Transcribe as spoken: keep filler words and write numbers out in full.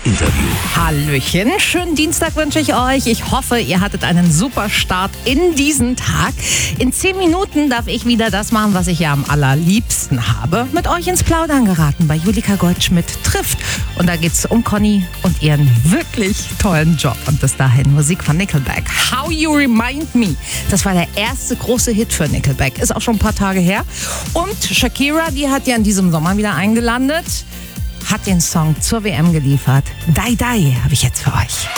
Interview. Hallöchen, schönen Dienstag wünsche ich euch. Ich hoffe, ihr hattet einen super Start in diesen Tag. In zehn Minuten darf ich wieder das machen, was ich ja am allerliebsten habe. Mit euch ins Plaudern geraten bei Julika Goldschmidt trifft. Und da geht's um Conny und ihren wirklich tollen Job. Und bis dahin Musik von Nickelback. How You Remind Me. Das war der erste große Hit für Nickelback. Ist auch schon ein paar Tage her. Und Shakira, die hat ja in diesem Sommer wieder eingelandet. Hat den Song zur W M geliefert. Die Die habe ich jetzt für euch.